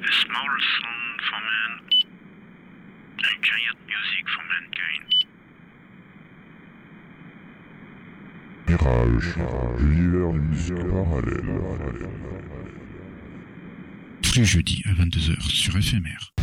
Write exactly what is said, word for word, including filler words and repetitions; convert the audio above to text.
A small sound for man, a giant music for mankind. Mirage, l'univers du musique parallèle. Tous les jeudis à vingt-deux heures sur F M R.